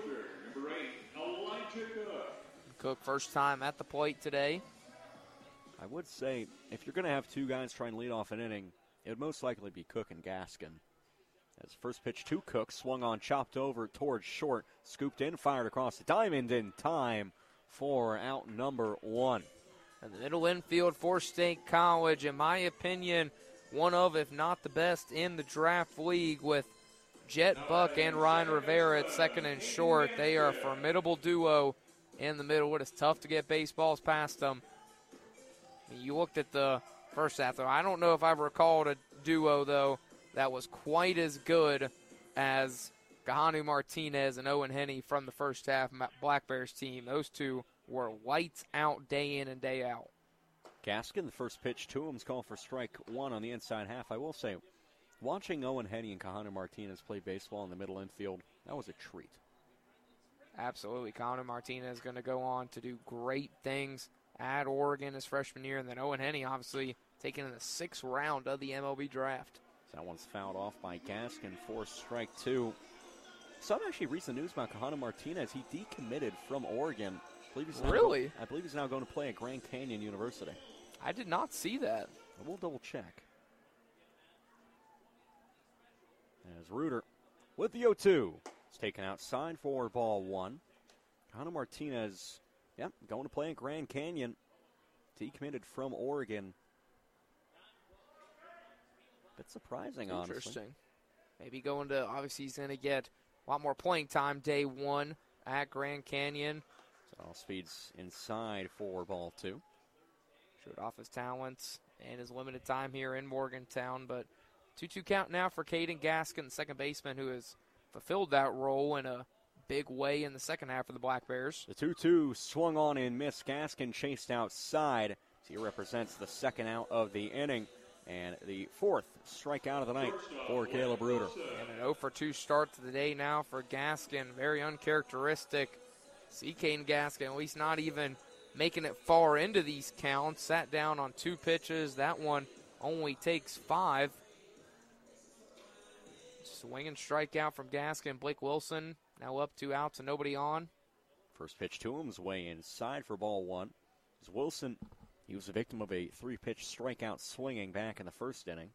Cook first time at the plate today. I would say if you're going to have 2 guys try and lead off an inning, it would most likely be Cook and Gaskin. As first pitch to Cook, swung on, chopped over towards short, scooped in, fired across the diamond in time for out number 1. And the middle infield for State College, in my opinion, one of, if not the best in the draft league, with Jet Buck and Ryan Rivera at second and short. They are a formidable duo in the middle. It is tough to get baseballs past them. You looked at the first half, though. I don't know if I've recalled a duo, though, that was quite as good as Kahanu Martinez and Owen Henney from the first half Black Bears team. Those two were lights out day in and day out. Gaskin, the first pitch to him is called for strike 1 on the inside half. I will say, watching Owen Henney and Kahanu Martinez play baseball in the middle infield, that was a treat. Absolutely. Kahanu Martinez is going to go on to do great things at Oregon his freshman year, and then Owen Henney obviously taken in the 6th round of the MLB draft. That one's fouled off by Gaskin for strike 2. Some actually recent news about Kahanu Martinez. He decommitted from Oregon. I believe he's now going to play at Grand Canyon University. I did not see that. We'll double check. As Reuter with the 0-2. It's taken outside for ball 1. Kahanu Martinez, going to play at Grand Canyon. Decommitted from Oregon. Bit surprising, honestly. Interesting. Maybe going to, obviously he's going to get a lot more playing time day 1 at Grand Canyon. So all speeds inside for ball 2. Showed off his talents and his limited time here in Morgantown, but 2-2 count now for Caden Gaskin, the second baseman, who has fulfilled that role in a big way in the second half of the Black Bears. The 2-2 swung on and missed. Gaskin chased outside. He represents the second out of the inning. And the 4th strikeout of the night for Caleb Reuter. And an 0-for-2 start to the day now for Gaskin. Very uncharacteristic. See Caden Gaskin at least not even making it far into these counts. Sat down on 2 pitches. That one only takes 5. Swing and strikeout from Gaskin. Blake Wilson now up 2 outs and nobody on. First pitch to him is way inside for ball 1. As Wilson, he was a victim of a 3-pitch strikeout swinging back in the first inning.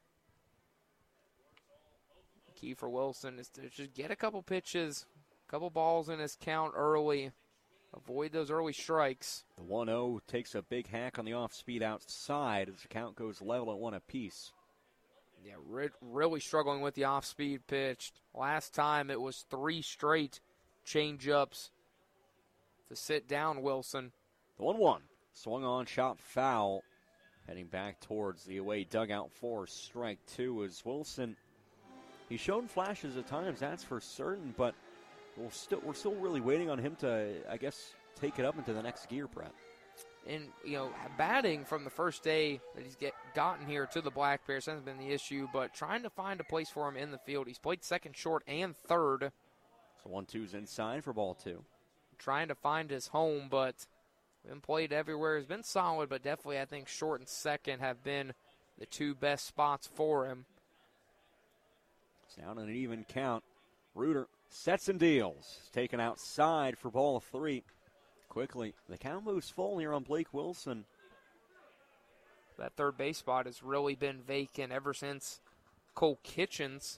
Key for Wilson is to just get a couple pitches, a couple balls in his count early. Avoid those early strikes. The 1-0 takes a big hack on the off-speed outside as the count goes level at 1 apiece. Yeah, really struggling with the off-speed pitch. Last time it was 3 straight change-ups to sit down Wilson. The 1-1. Swung on, chopped foul. Heading back towards the away dugout for strike 2 is Wilson. He's shown flashes at times, that's for certain, but we're still really waiting on him to, I guess, take it up into the next gear, Brett. And, batting from the first day that he's gotten here to the Black Bears hasn't been the issue, but trying to find a place for him in the field. He's played second, short, and third. So 1-2's inside for ball 2. Trying to find his home, but been played everywhere. He's been solid, but definitely I think short and second have been the 2 best spots for him. It's down an even count. Reuter sets and deals. Taken outside for ball 3. Quickly, the count moves full here on Blake Wilson. That third base spot has really been vacant ever since Cole Kitchens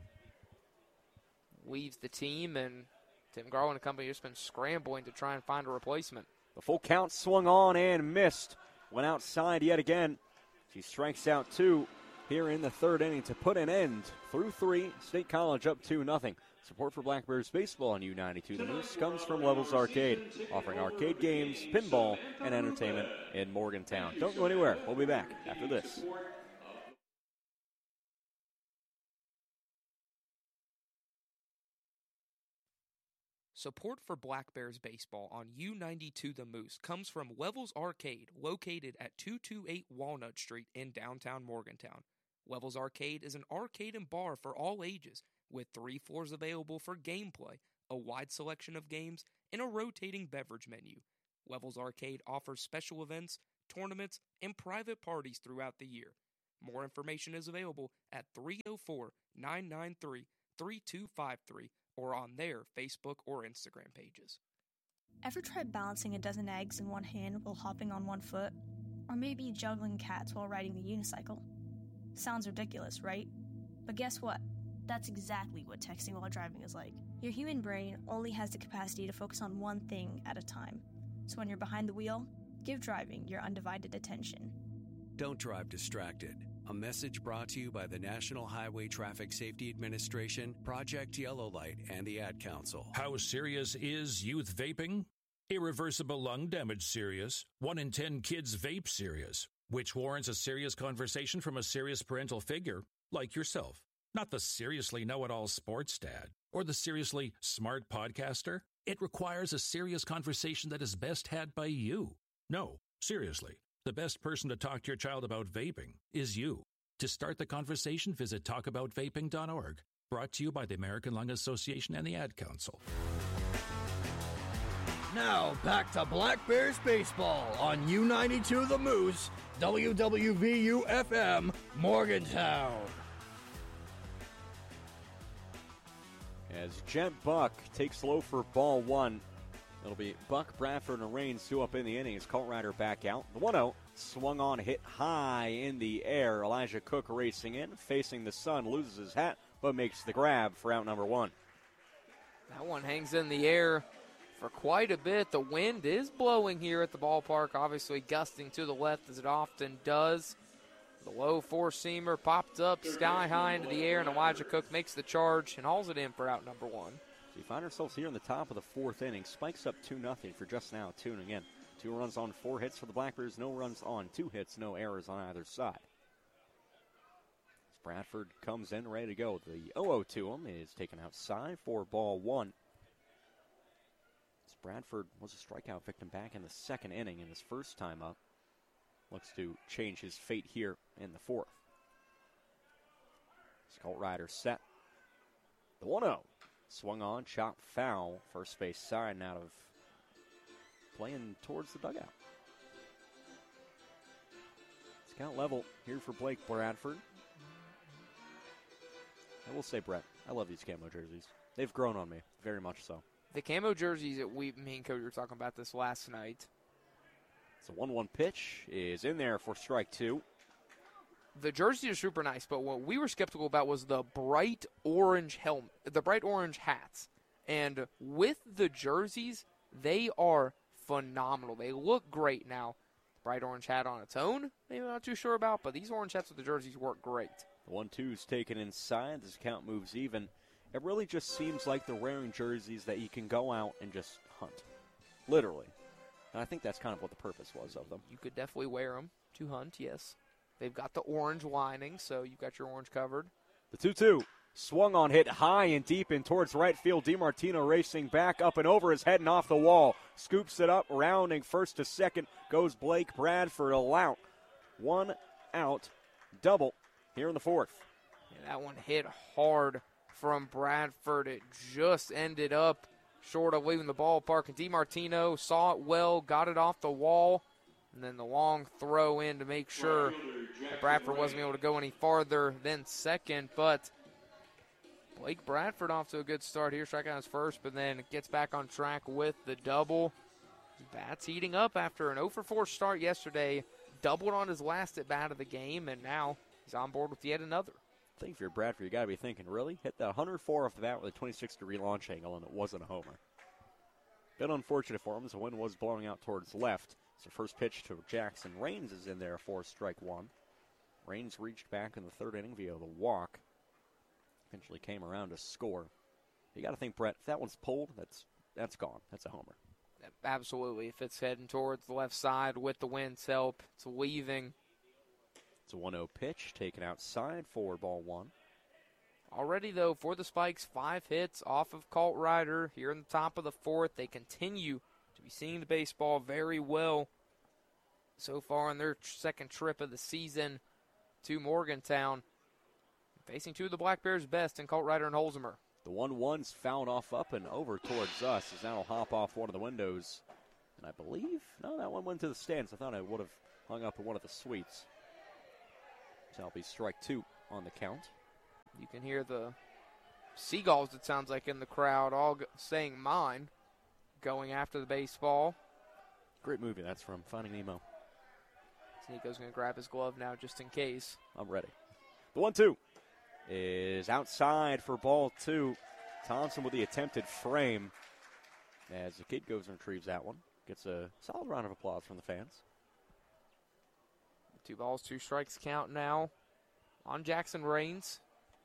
leaves the team, and Tim Garland and company have just been scrambling to try and find a replacement. The full count swung on and missed. Went outside yet again. She strikes out 2 here in the 3rd inning to put an end through 3. State College up 2-0. Support for Black Bears baseball on U92 The Moose comes from Levels Arcade, offering arcade games, pinball, and entertainment in Morgantown. Don't go anywhere. We'll be back after this. Support for Black Bears baseball on U92 The Moose comes from Levels Arcade, located at 228 Walnut Street in downtown Morgantown. Levels Arcade is an arcade and bar for all ages, with 3 floors available for gameplay, a wide selection of games, and a rotating beverage menu. Levels Arcade offers special events, tournaments, and private parties throughout the year. More information is available at 304-993-3253 or on their Facebook or Instagram pages. Ever tried balancing a dozen eggs in one hand while hopping on one foot? Or maybe juggling cats while riding the unicycle? Sounds ridiculous, right? But guess what? That's exactly what texting while driving is like. Your human brain only has the capacity to focus on one thing at a time. So when you're behind the wheel, give driving your undivided attention. Don't drive distracted. A message brought to you by the National Highway Traffic Safety Administration, Project Yellow Light, and the Ad Council. How serious is youth vaping? Irreversible lung damage serious. 1 in 10 kids vape serious, which warrants a serious conversation from a serious parental figure like yourself. Not the seriously know-it-all sports dad or the seriously smart podcaster. It requires a serious conversation that is best had by you. No, seriously. The best person to talk to your child about vaping is you. To start the conversation, visit talkaboutvaping.org. Brought to you by the American Lung Association and the Ad Council. Now, back to Black Bears baseball on U92 The Moose, WWVU-FM, Morgantown. As Jet Buck takes low for ball one. It'll be Buck, Bradford, and Raines, 2 up in the inning as Colt Ryder back out. The 1-0 swung on, hit high in the air. Elijah Cook racing in, facing the sun, loses his hat, but makes the grab for out number 1. That one hangs in the air for quite a bit. The wind is blowing here at the ballpark, obviously gusting to the left as it often does. The low four-seamer popped up sky high into the air, and Elijah Cook makes the charge and hauls it in for out number 1. We find ourselves here in the top of the 4th inning. Spikes up 2-0 for just now tuning in. 2 runs on 4 hits for the Black Bears. No runs on 2 hits. No errors on either side. As Bradford comes in ready to go. The 0-0 to him is taken outside for ball 1. As Bradford was a strikeout victim back in the 2nd inning in his first time up. Looks to change his fate here in the 4th. Colt Ryder set. The 1-0. Swung on, chopped foul, first base side, and out of playing towards the dugout. Scout level here for Blake Bradford. I will say, Brett, I love these camo jerseys. They've grown on me, very much so. The camo jerseys that me and Cody were talking about this last night. It's a 1-1 pitch is in there for strike 2. The jerseys are super nice, but what we were skeptical about was the bright orange helmet, the bright orange hats. And with the jerseys, they are phenomenal. They look great now. Bright orange hat on its own, maybe not too sure about, but these orange hats with the jerseys work great. The 1-2's taken inside. This count moves even. It really just seems like they're wearing jerseys that you can go out and just hunt. Literally. And I think that's kind of what the purpose was of them. You could definitely wear them to hunt, yes. They've got the orange lining, so you've got your orange covered. The 2-2 swung on, hit high and deep in towards right field. DiMartino racing back up and over his head and off the wall. Scoops it up, rounding first to second. Goes Blake Bradford out. 1 out, double here in the 4th. Yeah, that one hit hard from Bradford. It just ended up short of leaving the ballpark. And DiMartino saw it well, got it off the wall. And then the long throw in to make sure that Bradford wasn't able to go any farther than second. But Blake Bradford off to a good start here. Strike out his first, but then gets back on track with the double. His bat's heating up after an 0-for-4 start yesterday. Doubled on his last at-bat of the game, and now he's on board with yet another. I think if you're Bradford, you got to be thinking, really? Hit that 104 off the bat with a 26-degree launch angle, and it wasn't a homer. Bit unfortunate for him as the wind was blowing out towards left. So first pitch to Jackson Raines is in there for strike 1. Raines reached back in the 3rd inning via the walk. Eventually came around to score. You got to think, Brett, if that one's pulled, that's gone. That's a homer. Absolutely. If it's heading towards the left side with the wind's help, it's leaving. It's a 1-0 pitch taken outside for ball 1. Already, though, for the Spikes, 5 hits off of Colt Ryder here in the top of the 4th. They continue to be seeing the baseball very well so far on their second trip of the season to Morgantown. Facing 2 of the Black Bears' best in Colt Ryder and Holzheimer. The 1-1's fouled off up and over towards us as that'll hop off one of the windows. And I believe, no, that one went to the stands. I thought I would have hung up in one of the suites. So that'll be strike 2 on the count. You can hear the seagulls, it sounds like, in the crowd, all saying mine, going after the baseball. Great movie. That's from Finding Nemo. Nico's going to grab his glove now just in case. I'm ready. The 1-2 is outside for ball 2. Thompson with the attempted frame as the kid goes and retrieves that one. Gets a solid round of applause from the fans. 2 balls, 2 strikes count now on Jackson Rains.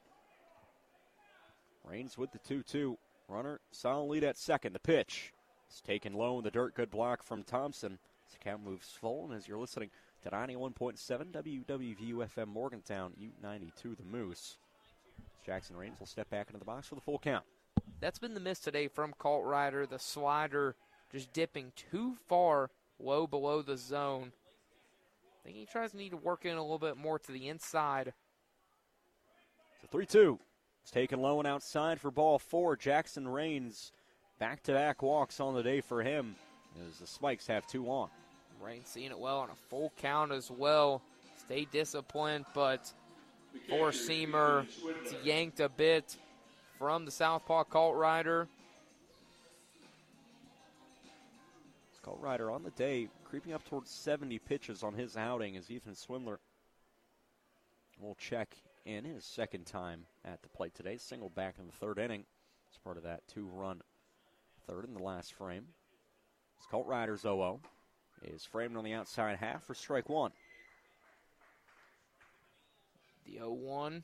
Rains with the 2-2. Runner, solid lead at second. The pitch is taken low in the dirt. Good block from Thompson. The count moves full, and as you're listening to 91.7 WWVU-FM Morgantown, U92 the Moose. Jackson Rains will step back into the box for the full count. That's been the miss today from Colt Ryder. The slider just dipping too far low below the zone. I think he tries to need to work in a little bit more to the inside. So 3-2. It's taken low and outside for ball 4. Jackson Rains back-to-back walks on the day for him as the Spikes have 2 on. Rains seeing it well on a full count as well. Stay disciplined, but four-seamer yanked a bit from the southpaw Colt Ryder. Colt Ryder on the day, creeping up towards 70 pitches on his outing as Ethan Swindler will check in his second time at the plate today. Single back in the 3rd inning as part of that 2-run 3rd in the last frame. As Colt Ryder's 0-0 is framed on the outside half for strike 1. The 0-1.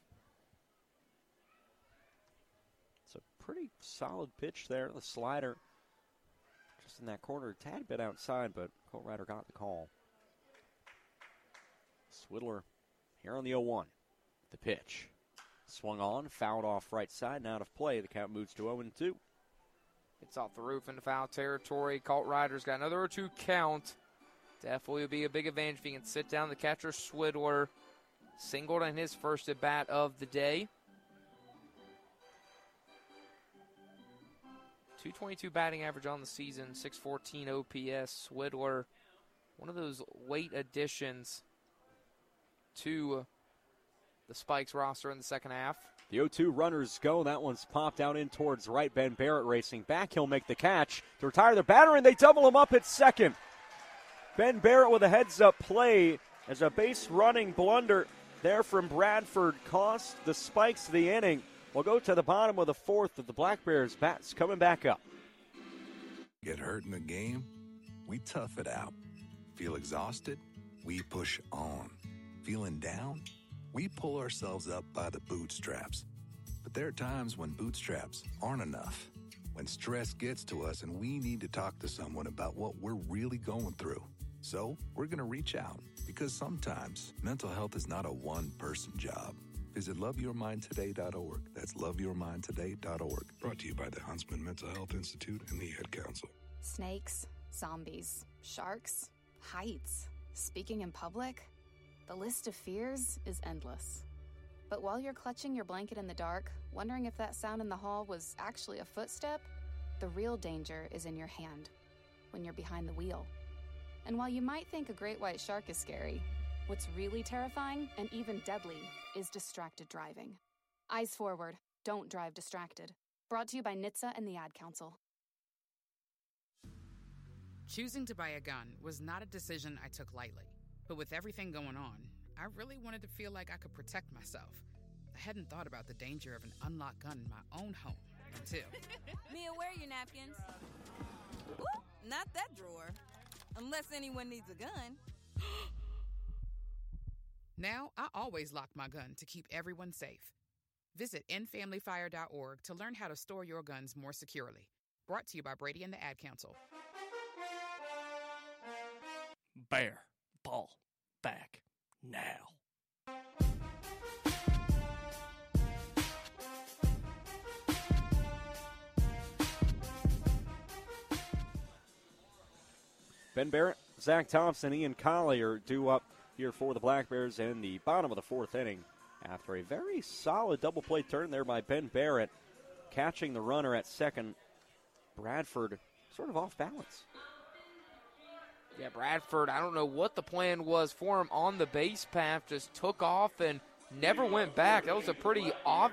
It's a pretty solid pitch there. The slider just in that corner, a tad bit outside, but Colt Ryder got the call. Swindler here on the 0-1. The pitch. Swung on, fouled off right side, and out of play. The count moves to 0-2. It's off the roof into foul territory. Colt Ryder's got another 0-2 count. Definitely will be a big advantage if he can sit down the catcher Swindler. Singled on his first at bat of the day. .222 batting average on the season, .614 OPS. Swindler, one of those late additions to the Spikes roster in the second half. The 0-2 runners go. That one's popped out in towards right. Ben Barrett racing back. He'll make the catch to retire the batter, and they double him up at second. Ben Barrett with a heads-up play as a base-running blunder there from Bradford cost the Spikes the inning. We'll go to the bottom of the 4th of the Black Bears. Bats coming back up. Get hurt in the game? We tough it out. Feel exhausted? We push on. Feeling down? We pull ourselves up by the bootstraps. But there are times when bootstraps aren't enough. When stress gets to us and we need to talk to someone about what we're really going through. So we're going to reach out because sometimes mental health is not a one-person job. Visit loveyourmindtoday.org. That's loveyourmindtoday.org. Brought to you by the Huntsman Mental Health Institute and the Ad Council. Snakes, zombies, sharks, heights, speaking in public. The list of fears is endless. But while you're clutching your blanket in the dark, wondering if that sound in the hall was actually a footstep, the real danger is in your hand, when you're behind the wheel. And while you might think a great white shark is scary, what's really terrifying and even deadly is distracted driving. Eyes forward, don't drive distracted. Brought to you by NHTSA and the Ad Council. Choosing to buy a gun was not a decision I took lightly. But with everything going on, I really wanted to feel like I could protect myself. I hadn't thought about the danger of an unlocked gun in my own home until... Mia, where are your napkins? Ooh, not that drawer. Unless anyone needs a gun. Now, I always lock my gun to keep everyone safe. Visit endfamilyfire.org to learn how to store your guns more securely. Brought to you by Brady and the Ad Council. Bear ball back now. Ben Barrett, Zach Thompson, Ian Colley are due up here for the Black Bears in the bottom of the 4th inning after a very solid double play turn there by Ben Barrett. catching the runner at second. Bradford sort of off balance. Yeah, Bradford, I don't know what the plan was for him on the base path, just took off and never went back. That was a pretty